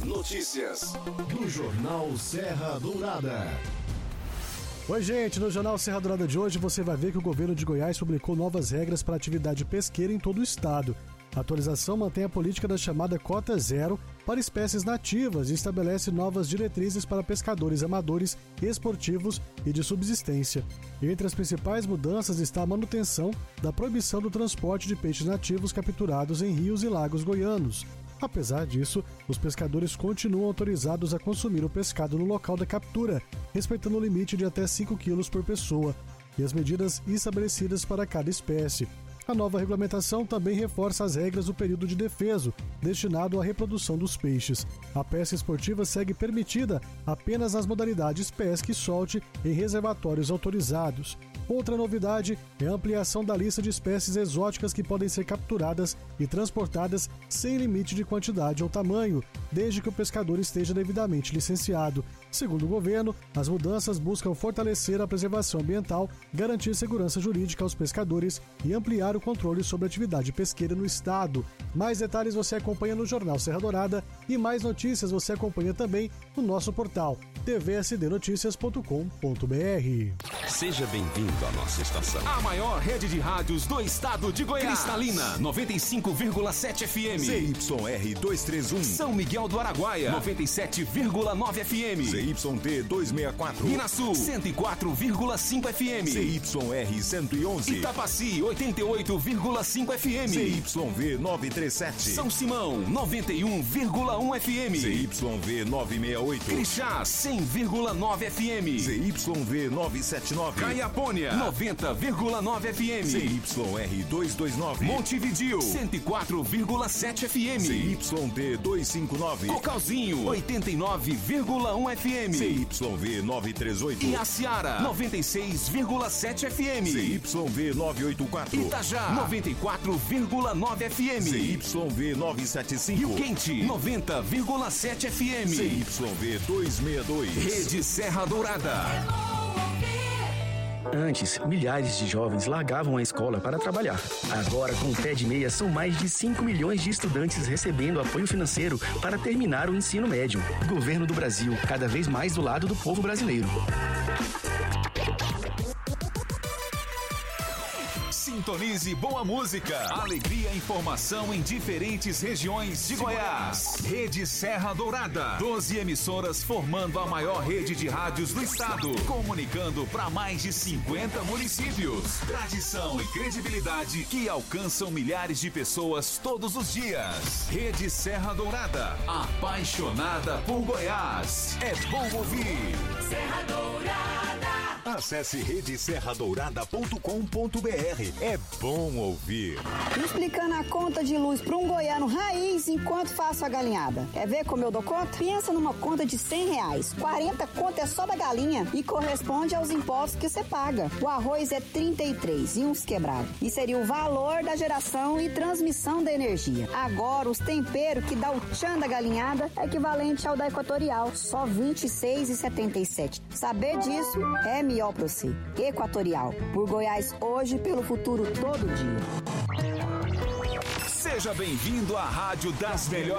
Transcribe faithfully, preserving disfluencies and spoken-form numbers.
Notícias do Jornal Serra Dourada. Oi, gente, no Jornal Serra Dourada de hoje você vai ver que o governo de Goiás publicou novas regras para a atividade pesqueira em todo o estado. A atualização mantém a política da chamada cota zero para espécies nativas e estabelece novas diretrizes para pescadores amadores, esportivos e de subsistência. Entre as principais mudanças está a manutenção da proibição do transporte de peixes nativos capturados em rios e lagos goianos. Apesar disso, os pescadores continuam autorizados a consumir o pescado no local da captura, respeitando o limite de até cinco quilos por pessoa e as medidas estabelecidas para cada espécie. A nova regulamentação também reforça as regras do período de defeso, destinado à reprodução dos peixes. A pesca esportiva segue permitida apenas nas modalidades pesca e solte em reservatórios autorizados. Outra novidade é a ampliação da lista de espécies exóticas que podem ser capturadas e transportadas sem limite de quantidade ou tamanho, desde que o pescador esteja devidamente licenciado. Segundo o governo, as mudanças buscam fortalecer a preservação ambiental, garantir segurança jurídica aos pescadores e ampliar o controle sobre a atividade pesqueira no estado. Mais detalhes você acompanha no Jornal Serra Dourada e mais notícias você acompanha também no nosso portal t v s d noticias ponto com ponto b r. Seja bem-vindo à nossa estação. A maior rede de rádios do estado de Goiás. Cristalina, noventa e cinco vírgula sete F M. Z Y R duzentos e trinta e um. São Miguel do Araguaia, noventa e sete vírgula nove F M. Z Y T duzentos e sessenta e quatro. Minasul, cento e quatro vírgula cinco F M. Z Y R cento e onze. Itapaci, oitenta e oito vírgula cinco F M. Z Y V novecentos e trinta e sete. São Simão, noventa e um vírgula um F M. Z Y V novecentos e sessenta e oito. Crixás, cem vírgula nove F M. Z Y V novecentos e setenta e nove. Caiapônia, noventa vírgula nove F M. Z Y R duzentos e vinte e nove. Montevidil, cento e quatro vírgula sete F M. Z Y T duzentos e cinquenta e nove. Cocalzinho, oitenta e nove vírgula um F M. Z Y V novecentos e trinta e oito. Iaciara, noventa e seis vírgula sete F M. Z Y V novecentos e oitenta e quatro. Itajá, noventa e quatro vírgula nove F M. Z Y V novecentos e setenta e cinco. Rio Quente, noventa vírgula sete F M. Z Y V duzentos e sessenta e dois. Rede Serra Dourada. Antes, milhares de jovens largavam a escola para trabalhar. Agora, com o Pé de Meia, são mais de cinco milhões de estudantes recebendo apoio financeiro para terminar o ensino médio. Governo do Brasil, cada vez mais do lado do povo brasileiro. Sintonize boa música, alegria e informação em diferentes regiões de Goiás. Rede Serra Dourada, doze emissoras formando a maior rede de rádios do estado, comunicando para mais de cinquenta municípios. Tradição e credibilidade que alcançam milhares de pessoas todos os dias. Rede Serra Dourada, apaixonada por Goiás. É bom ouvir. Serra Dourada. Acesse rede serra dourada ponto com ponto b r. É bom ouvir. Explicando a conta de luz para um goiano raiz enquanto faço a galinhada. Quer ver como eu dou conta? Pensa numa conta de cem reais. quarenta conto é só da galinha e corresponde aos impostos que você paga. O arroz é trinta e três e uns quebrados. E seria o valor da geração e transmissão da energia. Agora, os temperos que dá o tchan da galinhada é equivalente ao da Equatorial. Só vinte e seis reais e setenta e sete centavos. Saber disso é melhor para você. Equatorial. Por Goiás hoje, pelo futuro todo dia. Seja bem-vindo à Rádio das Melhores.